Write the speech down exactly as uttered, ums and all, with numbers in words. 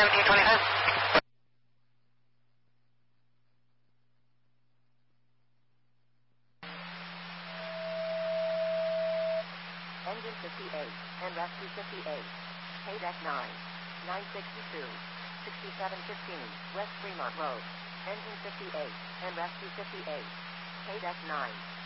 seventeen twenty-five. Engine fifty-eight, and rescue fifty-eight. K D E C nine. nine sixty-two. sixty-seven fifteen, West Fremont Road. Engine fifty-eight, and rescue fifty-eight. K D E C nine.